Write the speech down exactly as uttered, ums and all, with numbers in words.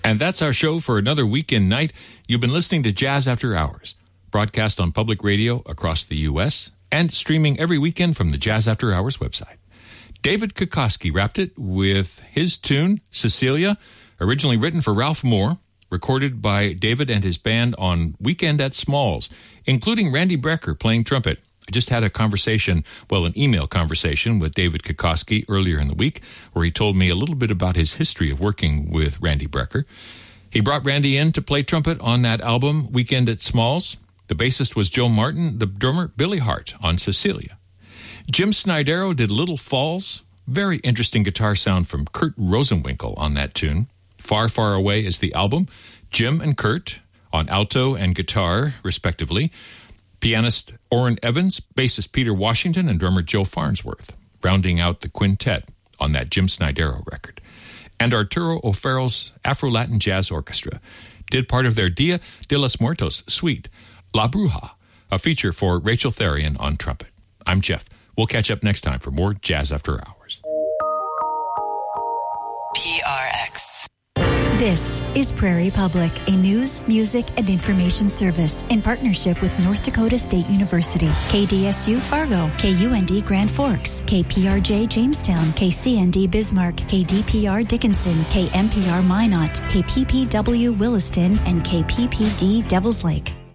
And that's our show for another weekend night. You've been listening to Jazz After Hours, broadcast on public radio across the U S and streaming every weekend from the Jazz After Hours website. David Kukoski wrapped it with his tune, Cecilia, originally written for Ralph Moore, recorded by David and his band on Weekend at Smalls, including Randy Brecker playing trumpet. I just had a conversation, well, an email conversation with David Kukoski earlier in the week, where he told me a little bit about his history of working with Randy Brecker. He brought Randy in to play trumpet on that album, Weekend at Smalls. The bassist was Joe Martin, the drummer Billy Hart on Cecilia. Jim Snydero did Little Falls. Very interesting guitar sound from Kurt Rosenwinkel on that tune. Far, Far Away is the album. Jim and Kurt on alto and guitar, respectively. Pianist Orrin Evans, bassist Peter Washington, and drummer Joe Farnsworth, rounding out the quintet on that Jim Snydero record. And Arturo O'Farrell's Afro-Latin Jazz Orchestra did part of their Dia de los Muertos suite, La Bruja, a feature for Rachel Therian on trumpet. I'm Jeff. We'll catch up next time for more Jazz After Hours. P R X. This is Prairie Public, a news, music, and information service in partnership with North Dakota State University, K D S U Fargo, K U N D Grand Forks, K P R J Jamestown, K C N D Bismarck, K D P R Dickinson, K M P R Minot, K P P W Williston, and K P P D Devils Lake.